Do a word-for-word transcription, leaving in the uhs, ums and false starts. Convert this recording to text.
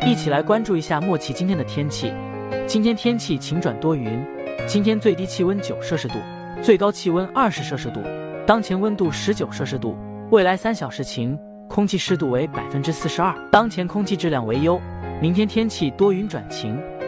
一起来关注一下莫奇今天的天气。今天天气晴转多云，今天最低气温九摄氏度，最高气温二十摄氏度，当前温度十九摄氏度。未来三小时晴，空气湿度为百分之四十二，当前空气质量为优。明天天气多云转晴，